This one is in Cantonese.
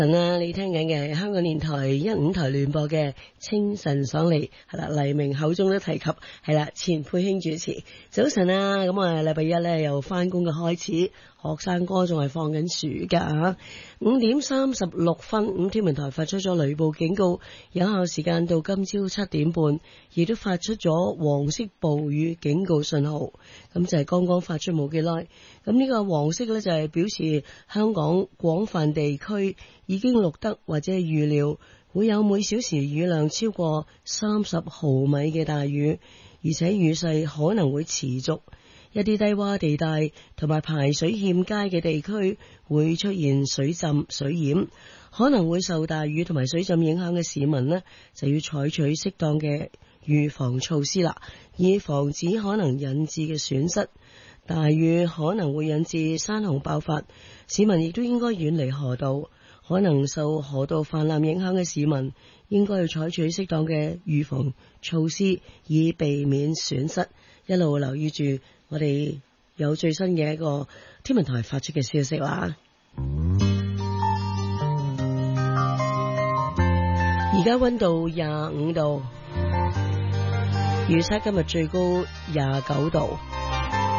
你聽緊嘅係香港電台15台聯播嘅清晨爽利，係啦，黎明口中都提及，係啦，錢佩卿主持。早晨啊，咁啊禮拜一咧又翻工嘅開始，學生哥仲係放緊暑假。5:36，咁天文台發出咗雷暴警告，有效時間到今朝7點半，亦都發出咗黃色暴雨警告信號。咁就係剛剛發出冇幾耐。咁呢個黃色咧就係表示香港廣泛地區已經錄得或者預料會有每小時雨量超過30毫米嘅大雨，而且雨勢可能會持續。一啲低洼地帶同埋排水欠佳嘅地區會出現水浸水淹，可能會受大雨同埋水浸影響嘅市民呢，就要採取適當嘅預防措施啦，以防止可能引致嘅損失。大雨可能會引致山洪爆發，市民亦都應該遠離河道。可能受河道泛濫影響嘅市民應該要採取適當嘅預防措施，以避免損失。一路留意住我哋有最新嘅一個天文台發出嘅消息啦。而家溫度25度，預測今日最高29度。